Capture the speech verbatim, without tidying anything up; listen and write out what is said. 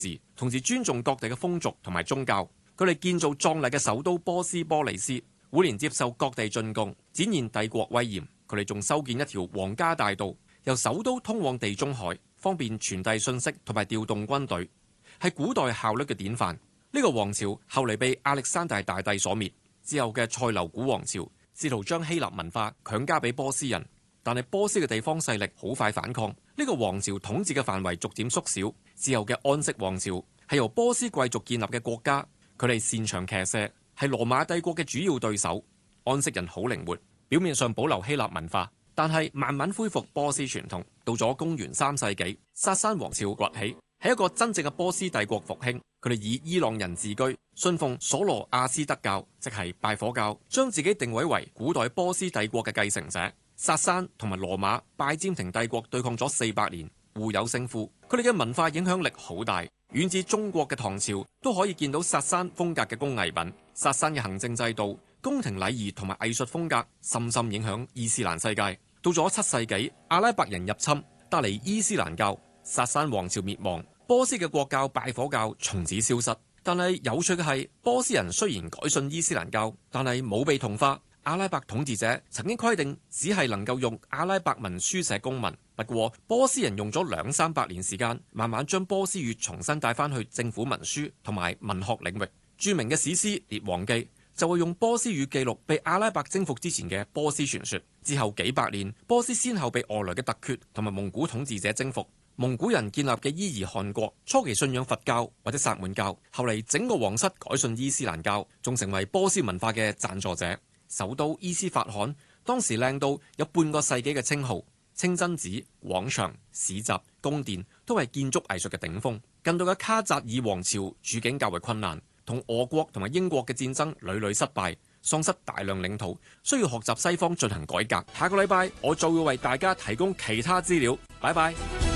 時，同時尊重各地嘅風俗同埋宗教。佢哋建造壯麗嘅首都波斯波利斯，每年接受各地進貢，展現帝國威嚴。佢哋仲修建一條皇家大道，由首都通往地中海，方便傳遞信息同埋調動軍隊，係古代效率嘅典範。呢個王朝後嚟被亞歷山大大帝所滅，之後嘅塞琉古王朝試圖將希臘文化強加俾波斯人，但係波斯嘅地方勢力好快反抗，呢個王朝統治嘅範圍逐漸縮小。之後嘅安息王朝係由波斯貴族建立嘅國家，佢哋擅長騎射，係羅馬帝國嘅主要對手。安息人好靈活，表面上保留希臘文化，但係慢慢恢復波斯傳統。到咗公元三世紀，薩珊王朝崛起，係一個真正嘅波斯帝國復興。佢哋以伊朗人自居，信奉索羅亞斯德教，即係拜火教，將自己定位為古代波斯帝國嘅繼承者。薩珊同埋羅馬拜占庭帝國對抗咗四百年，互有勝負。佢哋嘅文化影響力好大，遠至中國嘅唐朝都可以見到薩珊風格嘅工藝品。薩珊嘅行政制度、宮廷禮儀同埋藝術風格深深影響伊斯蘭世界。到咗七世紀，阿拉伯人入侵，帶嚟伊斯蘭教，薩珊王朝滅亡。波斯嘅國教拜火教從此消失，但係有趣嘅係，波斯人雖然改信伊斯蘭教，但係冇被同化。阿拉伯統治者曾經規定，只係能夠用阿拉伯文書寫公文。不過，波斯人用咗兩三百年時間，慢慢將波斯語重新帶翻去政府文書同埋文學領域。著名嘅史詩《列王記》就會用波斯語記錄被阿拉伯征服之前嘅波斯傳說。之後幾百年，波斯先後被外來嘅突厥同埋蒙古統治者征服。蒙古人建立嘅伊兒汗國初期信仰佛教或者薩滿教，後嚟整個皇室改信伊斯蘭教，仲成為波斯文化嘅贊助者。首都伊斯法罕當時靚到有半個世紀嘅稱號，清真寺、廣場、市集、宮殿都係建築藝術嘅頂峰。近代嘅卡扎爾王朝處境較為困難，同俄國同埋英國嘅戰爭屢屢失敗，喪失大量領土，需要學習西方進行改革。下個禮拜我就會為大家提供其他資料。拜拜。